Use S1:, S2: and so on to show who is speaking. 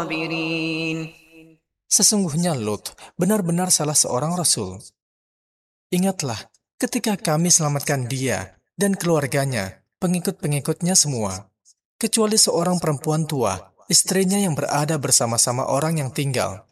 S1: Sesungguhnya Lut benar-benar salah seorang rasul. Ingatlah, ketika kami selamatkan dia dan keluarganya, pengikut-pengikutnya semua, kecuali seorang perempuan tua, istrinya yang berada bersama-sama orang yang tinggal